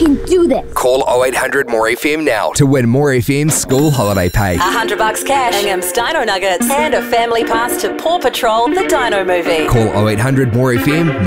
can do this. Call 0800 More FM now to win More FM's school holiday pay. $100 cash, Ingham's Dino Nuggets, and a family pass to Paw Patrol, the Dino movie. Call 0800 More FM